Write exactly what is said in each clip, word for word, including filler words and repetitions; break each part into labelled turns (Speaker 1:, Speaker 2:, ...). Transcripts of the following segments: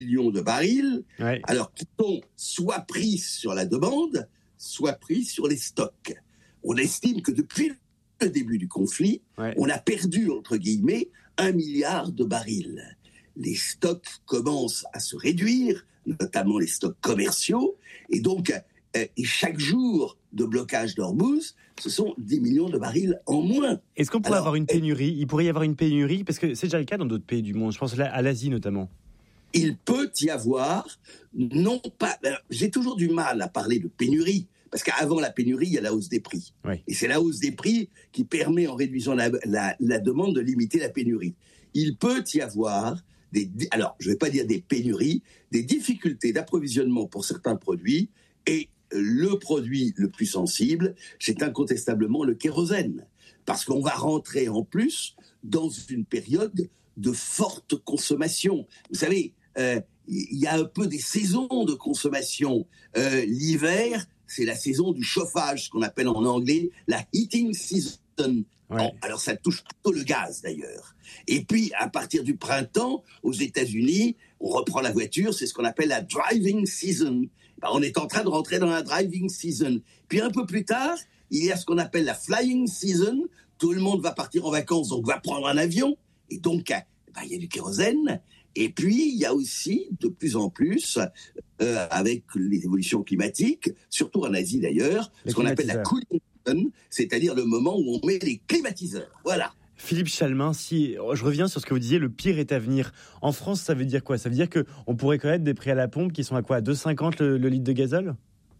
Speaker 1: millions de barils,
Speaker 2: ouais.
Speaker 1: alors qui sont soit pris sur la demande, soit pris sur les stocks. On estime que depuis le début du conflit,
Speaker 2: ouais.
Speaker 1: on a perdu, entre guillemets, un milliard de barils. Les stocks commencent à se réduire, notamment les stocks commerciaux, et donc euh, et chaque jour de blocage d'Ormuz, ce sont dix millions de barils en moins.
Speaker 2: Est-ce qu'on pourrait Alors, avoir une pénurie ? Il pourrait y avoir une pénurie, parce que c'est déjà le cas dans d'autres pays du monde, je pense à l'Asie notamment.
Speaker 1: Il peut y avoir, non pas... J'ai toujours du mal à parler de pénurie, parce qu'avant la pénurie, il y a la hausse des prix.
Speaker 2: Oui.
Speaker 1: Et c'est la hausse des prix qui permet, en réduisant la, la, la demande, de limiter la pénurie. Il peut y avoir, des, alors je ne vais pas dire des pénuries, des difficultés d'approvisionnement pour certains produits, et le produit le plus sensible, c'est incontestablement le kérosène. Parce qu'on va rentrer en plus dans une période de forte consommation. Vous savez, euh, il y a un peu des saisons de consommation. Euh, l'hiver, c'est la saison du chauffage, ce qu'on appelle en anglais la heating season. Ouais. Bon, alors ça touche plutôt le gaz d'ailleurs. Et puis, à partir du printemps, aux États-Unis, on reprend la voiture, c'est ce qu'on appelle la driving season. Ben, on est en train de rentrer dans la driving season. Puis un peu plus tard, il y a ce qu'on appelle la flying season. Tout le monde va partir en vacances, donc va prendre un avion. Et donc, ben, il y a du kérosène. Et puis, il y a aussi, de plus en plus, euh, avec les évolutions climatiques, surtout en Asie d'ailleurs, les ce qu'on appelle la cooling season, c'est-à-dire le moment où on met les climatiseurs. Voilà.
Speaker 2: Philippe Chalmin, si je reviens sur ce que vous disiez, le pire est à venir. En France, ça veut dire quoi ? Ça veut dire qu'on pourrait connaître des prix à la pompe qui sont à quoi ? À deux euros cinquante le, le litre de gazole ?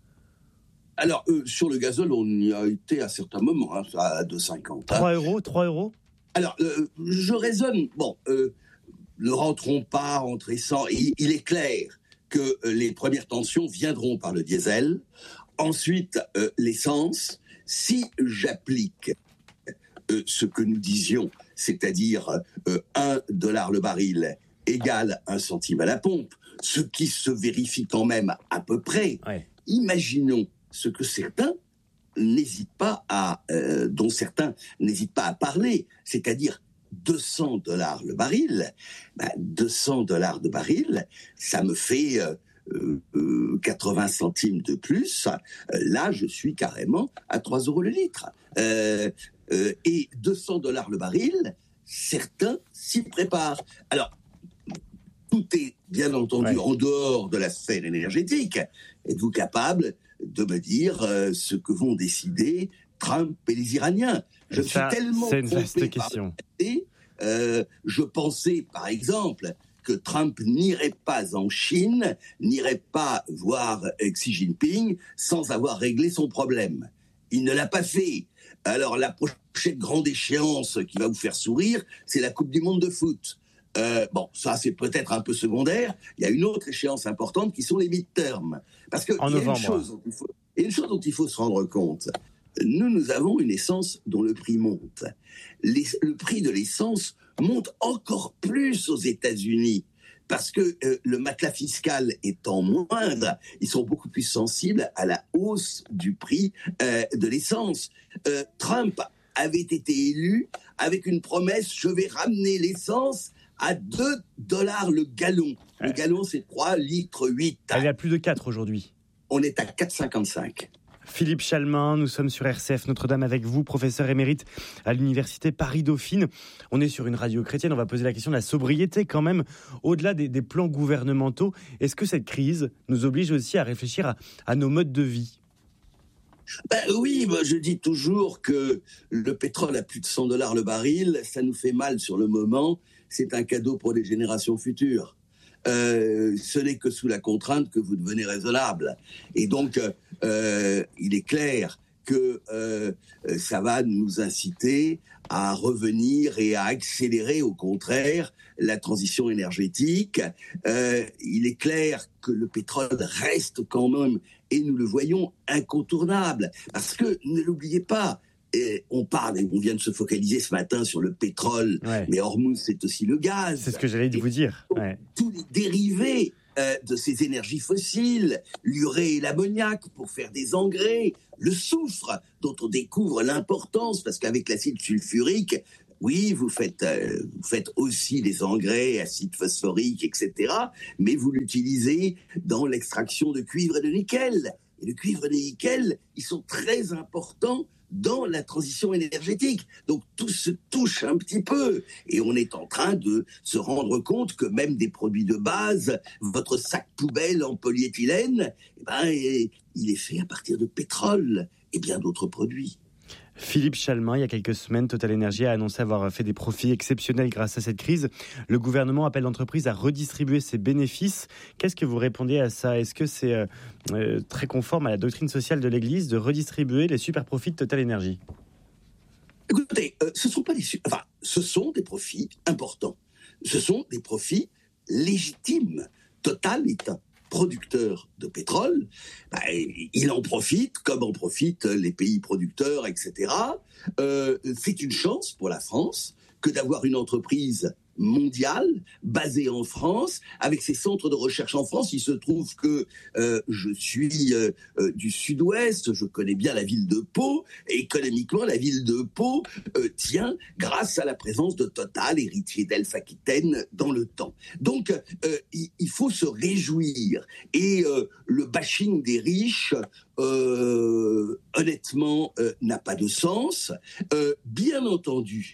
Speaker 1: Alors, euh, sur le gazole, on y a été à certains moments, hein, à deux euros cinquante.
Speaker 2: trois euros, trois euros ?
Speaker 1: Alors, euh, je raisonne, bon, euh, ne rentrons pas, rentrez sans. Il, il est clair que euh, les premières tensions viendront par le diesel. Ensuite, euh, l'essence. Si j'applique euh, ce que nous disions, c'est-à-dire euh, un dollar le baril égale un centime à la pompe, ce qui se vérifie quand même à peu près,
Speaker 2: ouais.
Speaker 1: Imaginons ce que certains n'hésitent pas à, euh, dont certains n'hésitent pas à parler, c'est-à-dire deux cents dollars le baril. Ben, deux cents dollars de baril, ça me fait euh, euh, quatre-vingts centimes de plus. Euh, là, je suis carrément à trois euros le litre. Euh, euh, et deux cents dollars le baril, certains s'y préparent. Alors, tout est bien entendu ouais. en dehors de la sphère énergétique. Êtes-vous capable de me dire euh, ce que vont décider Trump et les Iraniens ? Je
Speaker 2: Ça,
Speaker 1: suis tellement
Speaker 2: c'est une vaste
Speaker 1: trompé
Speaker 2: question.
Speaker 1: Par euh, je pensais, par exemple, que Trump n'irait pas en Chine, n'irait pas voir Xi Jinping sans avoir réglé son problème. Il ne l'a pas fait. Alors la prochaine grande échéance qui va vous faire sourire, c'est la Coupe du Monde de foot. Euh, bon, ça c'est peut-être un peu secondaire. Il y a une autre échéance importante qui sont les midterms. Parce que
Speaker 2: en
Speaker 1: il y a
Speaker 2: novembre.
Speaker 1: Une chose dont il faut, il y a une chose dont il faut se rendre compte. Nous, nous avons une essence dont le prix monte. Les, le prix de l'essence monte encore plus aux États-Unis. Parce que euh, le matelas fiscal étant moindre, ils sont beaucoup plus sensibles à la hausse du prix euh, de l'essence. Euh, Trump avait été élu avec une promesse, je vais ramener l'essence à deux dollars le gallon. Le ouais. gallon, c'est trois litres huit.
Speaker 2: Elle est à plus de quatre aujourd'hui.
Speaker 1: On est à quatre virgule cinquante-cinq.
Speaker 2: Philippe Chalmin, nous sommes sur R C F Notre-Dame avec vous, professeur émérite à l'université Paris-Dauphine. On est sur une radio chrétienne, on va poser la question de la sobriété quand même, au-delà des, des plans gouvernementaux. Est-ce que cette crise nous oblige aussi à réfléchir à, à nos modes de vie ?
Speaker 1: Ben oui, moi je dis toujours que le pétrole à plus de cent dollars le baril, ça nous fait mal sur le moment, c'est un cadeau pour les générations futures. Euh, ce n'est que sous la contrainte que vous devenez raisonnable. Et donc, euh, il est clair que euh, ça va nous inciter à revenir et à accélérer, au contraire, la transition énergétique. Euh, il est clair que le pétrole reste quand même, et nous le voyons, incontournable. Parce que, ne l'oubliez pas, et on parle, et on vient de se focaliser ce matin sur le pétrole, ouais. mais Hormuz, c'est aussi le gaz.
Speaker 2: C'est ce que j'allais vous dire. Ouais.
Speaker 1: Tous les dérivés euh, de ces énergies fossiles, l'urée et l'ammoniac pour faire des engrais, le soufre dont on découvre l'importance, parce qu'avec l'acide sulfurique, oui, vous faites, euh, vous faites aussi des engrais, acide phosphorique, et cetera, mais vous l'utilisez dans l'extraction de cuivre et de nickel. Et le cuivre et le nickel, ils sont très importants dans la transition énergétique. Donc tout se touche un petit peu. Et on est en train de se rendre compte que même des produits de base, votre sac poubelle en polyéthylène, eh ben, il est fait à partir de pétrole et bien d'autres produits.
Speaker 2: Philippe Chalmin, il y a quelques semaines, TotalEnergies a annoncé avoir fait des profits exceptionnels grâce à cette crise. Le gouvernement appelle l'entreprise à redistribuer ses bénéfices. Qu'est-ce que vous répondez à ça ? Est-ce que c'est euh, euh, très conforme à la doctrine sociale de l'Église de redistribuer les super profits de TotalEnergies ?
Speaker 1: Écoutez, euh, ce sont pas des, enfin, ce sont des profits importants. Ce sont des profits légitimes. Total est un producteur de pétrole, bah, il en profite comme en profitent les pays producteurs, et cetera. Euh, c'est une chance pour la France que d'avoir une entreprise mondiale basée en France, avec ses centres de recherche en France. Il se trouve que euh, je suis euh, euh, du sud-ouest, je connais bien la ville de Pau, et économiquement, la ville de Pau euh, tient grâce à la présence de Total, héritier d'Elf Aquitaine, dans le temps. Donc, euh, il, il faut se réjouir. Et euh, le bashing des riches, euh, honnêtement, euh, n'a pas de sens. Euh, bien entendu,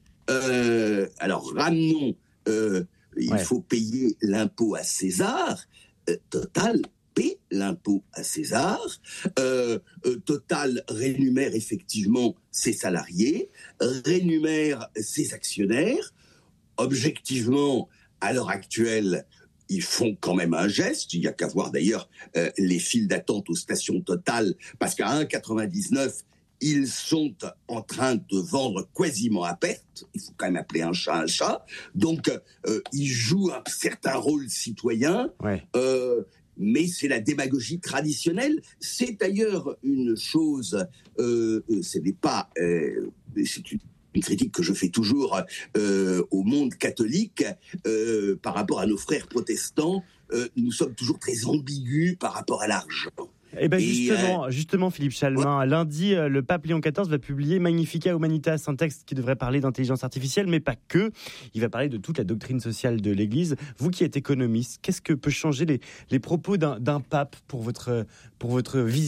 Speaker 1: Euh, alors, ramenons, euh, il ouais. faut payer l'impôt à César. Euh, Total paie l'impôt à César. Euh, euh, Total rémunère effectivement ses salariés, rémunère ses actionnaires. Objectivement, à l'heure actuelle, ils font quand même un geste. Il n'y a qu'à voir d'ailleurs euh, les files d'attente aux stations Total, parce qu'à un virgule quatre-vingt-dix-neuf, ils sont en train de vendre quasiment à perte. Il faut quand même appeler un chat un chat. Donc, euh, ils jouent un certain rôle citoyen. Ouais. Euh, mais c'est la démagogie traditionnelle. C'est d'ailleurs une chose, euh, ce n'est pas... Euh, c'est une, une critique que je fais toujours euh, au monde catholique euh, par rapport à nos frères protestants. Euh, nous sommes toujours très ambigus par rapport à l'argent.
Speaker 2: Eh ben justement, euh, justement, Philippe Chalmin, ouais. lundi, le pape Léon quatorze va publier Magnificat Humanitas, un texte qui devrait parler d'intelligence artificielle, mais pas que. Il va parler de toute la doctrine sociale de l'Église. Vous qui êtes économiste, qu'est-ce que peut changer les, les propos d'un, d'un pape pour votre, pour votre vision ?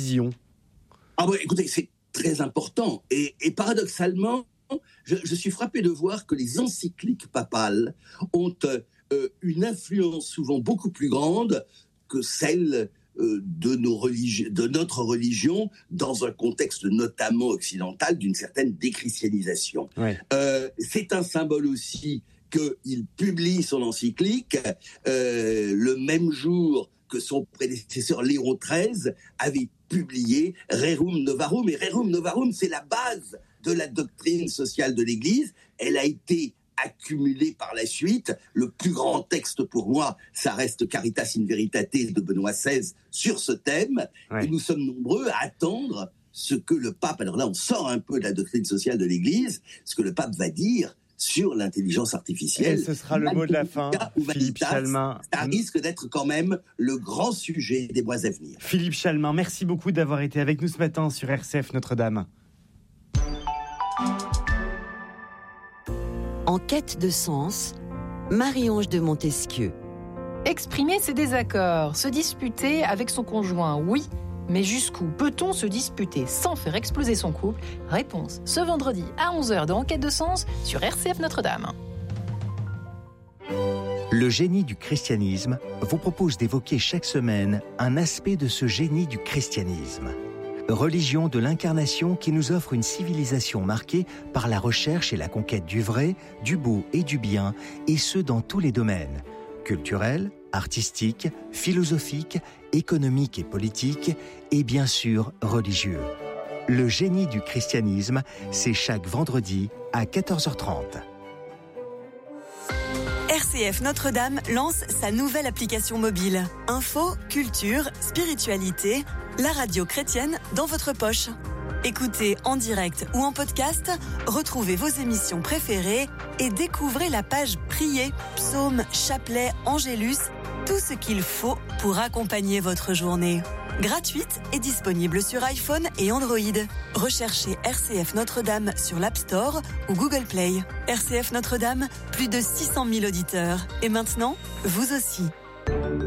Speaker 1: Ah ouais, écoutez, c'est très important. Et, et paradoxalement, je, je suis frappé de voir que les encycliques papales ont euh, une influence souvent beaucoup plus grande que celle de, nos religi- de notre religion dans un contexte notamment occidental d'une certaine déchristianisation. Ouais. Euh, c'est un symbole aussi qu'il publie son encyclique euh, le même jour que son prédécesseur Léon treize avait publié Rerum Novarum. Et Rerum Novarum, c'est la base de la doctrine sociale de l'Église. Elle a été accumulé par la suite. Le plus grand texte pour moi, ça reste Caritas in Veritate de Benoît seize sur ce thème. Ouais. Et nous sommes nombreux à attendre ce que le pape, alors là on sort un peu de la doctrine sociale de l'Église, ce que le pape va dire sur l'intelligence artificielle.
Speaker 2: Et ce sera le mot de la fin, Philippe Chalmin.
Speaker 1: Ça risque d'être quand même le grand sujet des mois à venir.
Speaker 2: Philippe Chalmin, merci beaucoup d'avoir été avec nous ce matin sur R C F Notre-Dame.
Speaker 3: En quête de sens, Marie-Ange de Montesquieu.
Speaker 4: Exprimer ses désaccords, se disputer avec son conjoint, oui, mais jusqu'où peut-on se disputer sans faire exploser son couple ? Réponse ce vendredi à onze heures dans En quête de sens sur R C F Notre-Dame.
Speaker 5: Le génie du christianisme vous propose d'évoquer chaque semaine un aspect de ce génie du christianisme. Religion de l'incarnation qui nous offre une civilisation marquée par la recherche et la conquête du vrai, du beau et du bien, et ce dans tous les domaines, culturels, artistiques, philosophiques, économiques et politiques, et bien sûr religieux. Le génie du christianisme, c'est chaque vendredi à quatorze heures trente.
Speaker 3: R C F Notre-Dame lance sa nouvelle application mobile. Info, culture, spiritualité, la radio chrétienne dans votre poche. Écoutez en direct ou en podcast, retrouvez vos émissions préférées et découvrez la page Prier, Psaumes, Chapelet, Angélus, tout ce qu'il faut pour accompagner votre journée. gratuite et disponible sur iPhone et Android. Recherchez R C F Notre-Dame sur l'App Store ou Google Play. R C F Notre-Dame, plus de six cent mille auditeurs. Et maintenant, vous aussi.